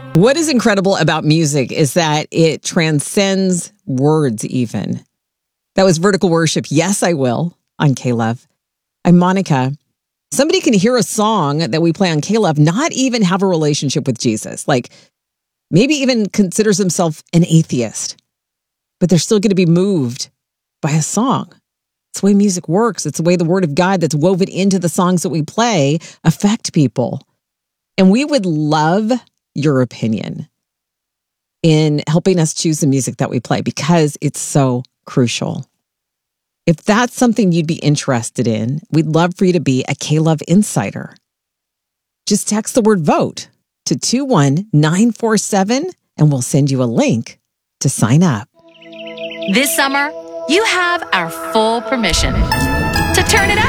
What is incredible about music is that it transcends words even. That was Vertical Worship, Yes, I Will, on K-Love. I'm Monica. Somebody can hear a song that we play on K-Love, not even have a relationship with Jesus, like maybe even considers himself an atheist, but they're still going to be moved by a song. It's the way music works. It's the way the word of God that's woven into the songs that we play affect people. And we would love your opinion in helping us choose the music that we play because it's so crucial. If that's something you'd be interested in, we'd love for you to be a K-Love Insider. Just text the word VOTE to 21947 and we'll send you a link to sign up. This summer, you have our full permission to turn it up.